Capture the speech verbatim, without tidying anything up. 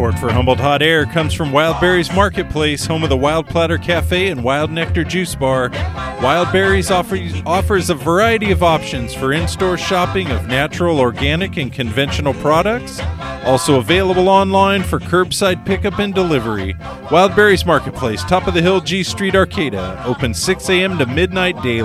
Support for Humboldt Hot Air comes from Wild Berries Marketplace, home of the Wild Platter Cafe and Wild Nectar Juice Bar. Wild Berries offer, offers a variety of options for in-store shopping of natural, organic, and conventional products. Also available online for curbside pickup and delivery. Wild Berries Marketplace, top of the hill, G Street, Arcata. Open six a.m. to midnight daily.